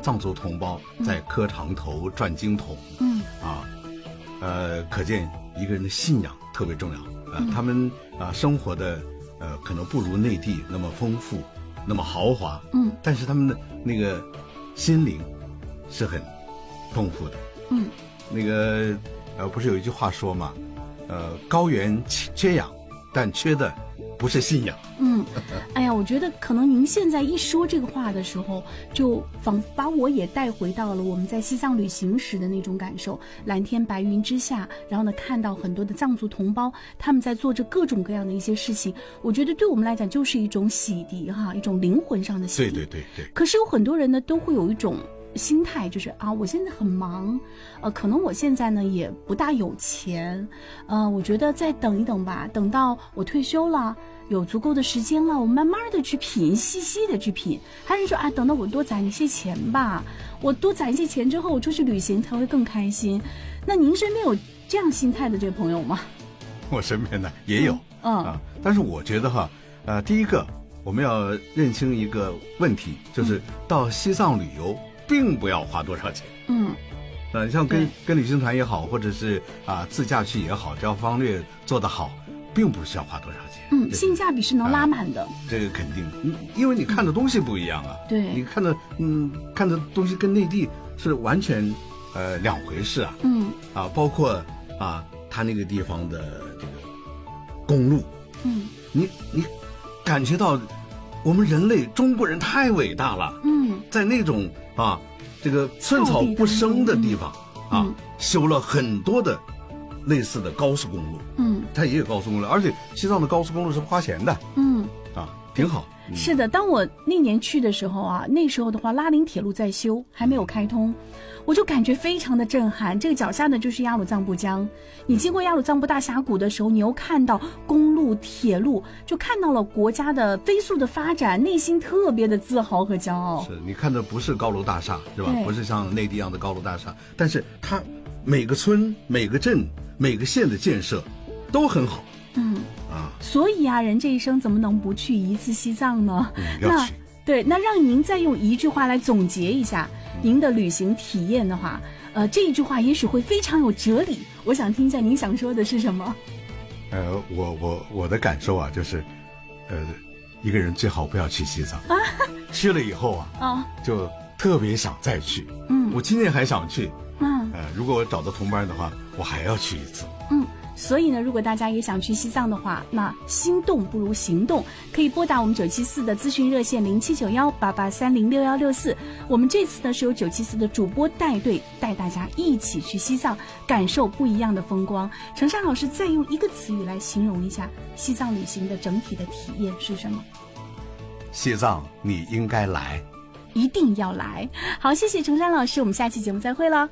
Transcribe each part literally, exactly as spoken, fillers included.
藏族同胞在磕长头、转经筒，嗯啊，呃，可见一个人的信仰特别重要。呃，嗯、他们啊、呃、生活的呃可能不如内地那么丰富，那么豪华，嗯，但是他们的那个心灵是很丰富的，嗯，那个呃不是有一句话说嘛，呃，高原缺氧，但缺的不是信仰。 嗯，哎呀，我觉得可能您现在一说这个话的时候，就仿佛把我也带回到了我们在西藏旅行时的那种感受。蓝天白云之下，然后呢，看到很多的藏族同胞他们在做着各种各样的一些事情，我觉得对我们来讲就是一种洗涤哈，一种灵魂上的洗涤。 对对对对。 可是有很多人呢，都会有一种心态，就是啊，我现在很忙，呃，可能我现在呢也不大有钱，呃，我觉得再等一等吧，等到我退休了，有足够的时间了，我慢慢的去品，细细的去品。还是说啊，等到我多攒一些钱吧，我多攒一些钱之后，我出去旅行才会更开心。那您身边有这样心态的这朋友吗？ 我身边呢也有， 嗯，嗯啊，但是我觉得哈，呃，第一个我们要认清一个问题，就是到西藏旅游并不要花多少钱。嗯，呃，像跟跟旅行团也好，或者是啊自驾去也好，只要方略做得好，并不需要花多少钱。 嗯，性价比是能拉满的。啊、 这个肯定，因为你看的东西不一样啊。 嗯、对， 你看的嗯看的东西跟内地是完全呃两回事啊。嗯，啊，包括啊他那个地方的这个公路，嗯，你你感觉到我们人类中国人太伟大了。嗯，在那种啊这个寸草不生的地方、嗯、啊、嗯、修了很多的类似的高速公路。嗯，它也有高速公路，而且西藏的高速公路是不花钱的。嗯，啊，挺好。 嗯、是的，当我那年去的时候啊，那时候的话，拉林铁路在修，还没有开通，我就感觉非常的震撼。这个脚下呢就是雅鲁藏布江，你经过雅鲁藏布大峡谷的时候，你又看到公路、铁路，就看到了国家的飞速的发展，内心特别的自豪和骄傲。 是你看的不是高楼大厦，是吧？不是像内地一样的高楼大厦，但是它每个村、每个镇、每个县的建设都很好。嗯啊，所以啊，人这一生怎么能不去一次西藏呢？ 嗯、要去。 对，那让您再用一句话来总结一下您的旅行体验的话，呃，这一句话也许会非常有哲理。我想听一下您想说的是什么？ 呃，我我我的感受啊，就是，呃，一个人最好不要去西藏，啊、去了以后啊，啊，就特别想再去。嗯，我今年还想去。嗯，呃，如果我找到同伴的话，我还要去一次。 嗯。所以呢，如果大家也想去西藏的话，那心动不如行动，可以拨打我们九七四的咨询热线零七九幺八八三零六幺六四。我们这次呢是由九七四的主播带队，带大家一起去西藏，感受不一样的风光。程山老师再用一个词语来形容一下西藏旅行的整体的体验是什么？ 西藏你应该来， 一定要来。好，谢谢程山老师，我们下期节目再会了。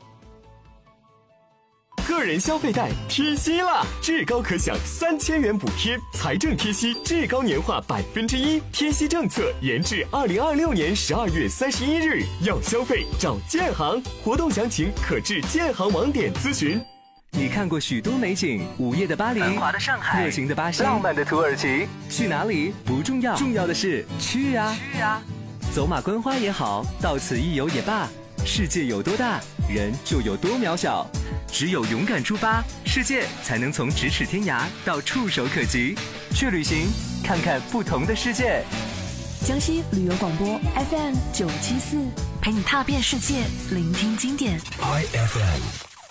个人消费贷贴息了，至高可享三千元补贴，财政贴息至高年化百分之一，贴息政策延至二零二六年十二月三十一日。要消费找建行，活动详情可至建行网点咨询。 你看过许多美景，午夜的巴黎，繁华的上海，热情的巴西，浪漫的土耳其。去哪里不重要，重要的是去啊去啊！走马观花也好，到此一游也罢，世界有多大，人就有多渺小。只有勇敢出发，世界才能从咫尺天涯到触手可及。去旅行，看看不同的世界。 江西旅游广播 F M 九七四，陪你踏遍世界，聆听经典。I F M。